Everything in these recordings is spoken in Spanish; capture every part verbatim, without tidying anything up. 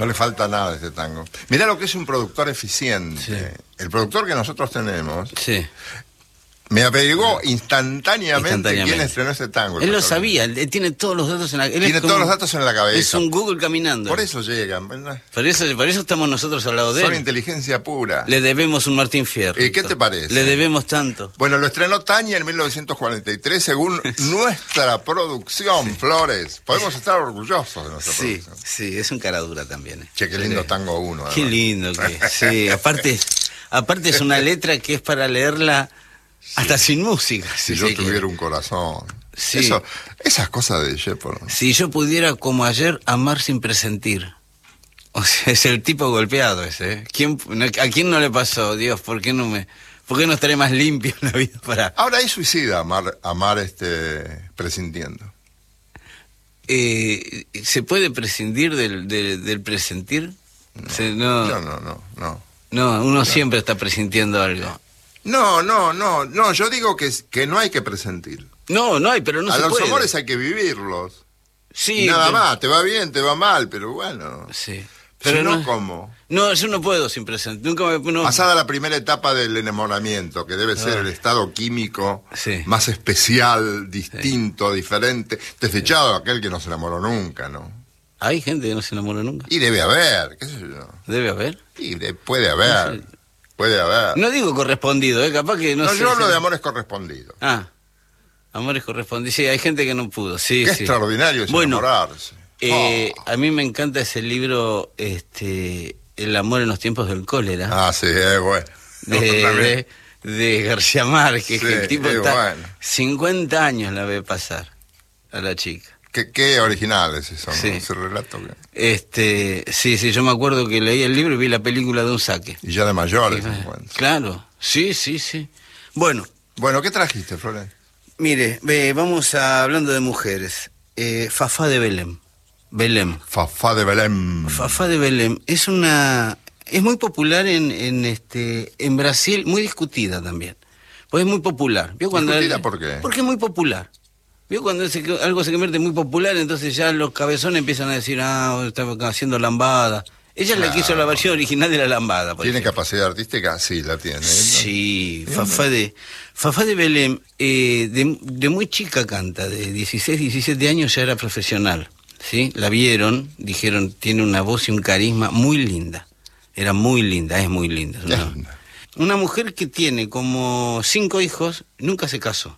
No le falta nada a este tango. Mirá lo que es un productor eficiente. Sí. El productor que nosotros tenemos... Sí. Me averiguó instantáneamente, instantáneamente quién estrenó ese tango. Él lo sabía, él tiene todos los datos en la cabeza. Tiene todos los datos en la cabeza. Es un Google caminando. Por eso llegan, ¿verdad? Por eso, por eso estamos nosotros al lado de él. Son inteligencia pura. Le debemos un Martín Fierro. ¿Y qué te parece? Le debemos tanto. Bueno, lo estrenó Tania en mil novecientos cuarenta y tres, según nuestra producción, sí. Flores. Podemos estar orgullosos de nuestra sí, producción. Sí, es un cara dura también. ¿eh? Che, qué lindo tango uno. Qué lindo que es. Sí, aparte, aparte es una letra que es para leerla... Sí. Hasta sin música. Si yo tuviera que... un corazón. Sí. Eso, esas cosas de Shepard. Si yo pudiera, como ayer, amar sin presentir. O sea, es el tipo golpeado ese. ¿eh? ¿Quién, ¿A quién no le pasó? Dios, ¿por qué no me, por qué no estaré más limpio en la vida para...? Ahora es suicida amar, amar este, presintiendo. Eh, ¿Se puede prescindir del, del, del presentir? No, Se, no, no, no, no, no. No, uno no. siempre está presintiendo algo. No, no, no, no, yo digo que, que no hay que presentir. No, no hay, pero no a se puede. A los amores hay que vivirlos. Sí. Nada pero... más, te va bien, te va mal, pero bueno. Sí. Pero si no, no, ¿cómo? No, yo no puedo sin presentir. Nunca me, no... Pasada la primera etapa del enamoramiento, que debe ser ah. el estado químico sí. más especial, distinto, sí. diferente, desechado aquel que no se enamoró nunca, ¿no? Hay gente que no se enamoró nunca. Y debe haber, qué sé yo. ¿Debe haber? Y de, puede haber. No sé. Puede haber. No digo correspondido, ¿eh? Capaz que no, no sé. Yo hablo si... de amores correspondidos. Ah, amores correspondidos. Sí, hay gente que no pudo. Sí, Qué sí. extraordinario es bueno, enamorarse. Eh, oh. A mí me encanta ese libro, este, El amor en los tiempos del cólera. Ah, sí, es bueno. De, de, de García Márquez, sí, que el tipo está bueno. cincuenta años la ve pasar a la chica. Qué, qué original es eso, ¿no? Sí. Ese relato. Que... Este, sí, sí, yo me acuerdo que leí el libro y vi la película de un saque. Y ya de mayores. Y, claro, sí, sí, sí. Bueno. Bueno, ¿qué trajiste, Flores? Mire, ve, vamos a, hablando de mujeres. Eh, Fafá de Belém. Belém. Fafá de Belém. Fafá de Belém es una, es muy popular en, en este, en Brasil, muy discutida también. Pues es muy popular. ¿Vio cuando ¿Discutida el, por qué? Porque es muy popular. ¿Vio cuando se, algo se convierte muy popular, entonces ya los cabezones empiezan a decir, ah, está haciendo lambada? Ella claro. es la que hizo la versión original de la lambada. ¿Tiene ejemplo. capacidad artística? Sí, la tiene. ¿no? Sí, Fafá de, Fafá de Belém, eh, de, de muy chica canta, de dieciséis, diecisiete años ya era profesional. ¿Sí? La vieron, dijeron, tiene una voz y un carisma muy linda. Era muy linda, es muy linda. Es una, una mujer que tiene como cinco hijos, nunca se casó.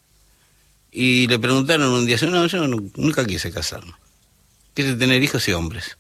Y le preguntaron un día, no, yo nunca quise casarme. Quise tener hijos y hombres.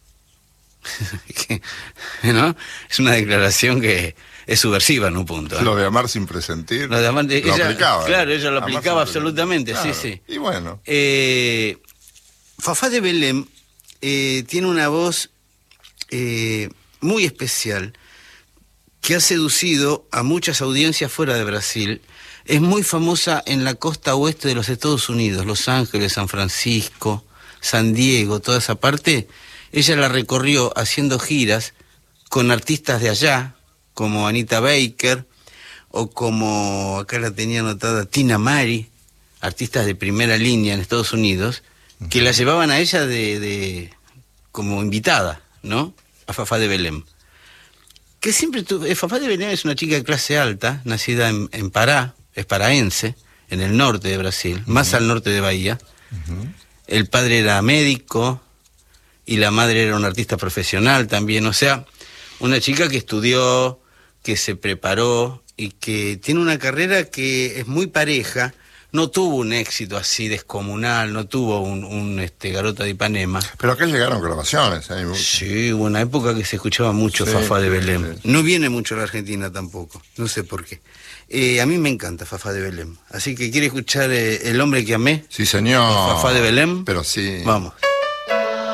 ¿No? Es una declaración que es subversiva en un punto. ¿eh? Lo de amar sin presentir. Lo de amar, lo ella, aplicaba. Claro, ella lo amar aplicaba absolutamente, claro. sí, sí. Y bueno. Eh, Fafá de Belém eh, tiene una voz eh, muy especial que ha seducido a muchas audiencias fuera de Brasil. Es muy famosa en la costa oeste de los Estados Unidos, Los Ángeles, San Francisco, San Diego, toda esa parte. Ella la recorrió haciendo giras con artistas de allá, como Anita Baker, o como, acá la tenía anotada, Tina Mari, artistas de primera línea en Estados Unidos, que la llevaban a ella de, de como invitada, ¿no? A Fafá de Belém. Que siempre tuvo, Fafá de Belém es una chica de clase alta, nacida en, en Pará, es paraense, en el norte de Brasil, uh-huh. más al norte de Bahía. Uh-huh. El padre era médico y la madre era una artista profesional también, o sea, una chica que estudió, que se preparó y que tiene una carrera que es muy pareja. No tuvo un éxito así descomunal, no tuvo un, un este, Garota de Ipanema. Pero acá llegaron grabaciones. ¿eh? Sí, hubo una época que se escuchaba mucho sí, Fafá de Belém. Sí, sí. No viene mucho a la Argentina tampoco, no sé por qué. Eh, a mí me encanta Fafá de Belém. Así que, ¿quiere escuchar eh, El hombre que amé? Sí, señor. Fafá de Belém. Pero sí. Vamos.